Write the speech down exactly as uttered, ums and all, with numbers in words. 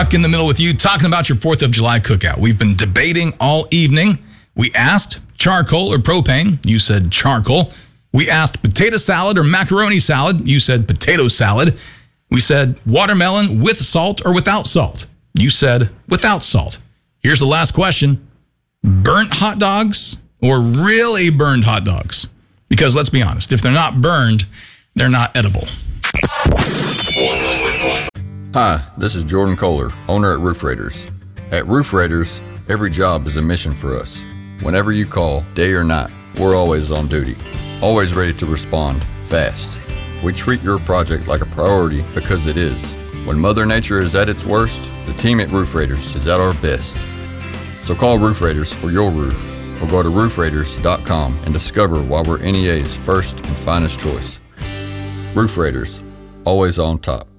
In the middle with you, talking about your fourth of July cookout. We've been debating all evening. We asked charcoal or propane. You said charcoal. We asked potato salad or macaroni salad. You said potato salad. We said watermelon with salt or without salt. You said without salt. Here's the last question. Burnt hot dogs or really burned hot dogs? Because let's be honest, if they're not burned, they're not edible. Hi, this is Jordan Kohler, owner at Roof Raiders. At Roof Raiders, every job is a mission for us. Whenever you call, day or night, we're always on duty, always ready to respond fast. We treat your project like a priority because it is. When Mother Nature is at its worst, the team at Roof Raiders is at our best. So call Roof Raiders for your roof, or go to roof raiders dot com and discover why we're N E A's first and finest choice. Roof Raiders, always on top.